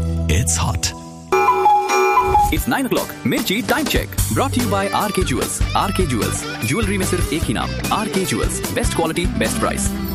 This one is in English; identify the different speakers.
Speaker 1: it's hot.
Speaker 2: It's 9 o'clock. Mirchi time check. Brought to you by RK Jewels. RK Jewels. Jewelry में सिर्फ एक ही नाम. RK Jewels. Best quality, best price.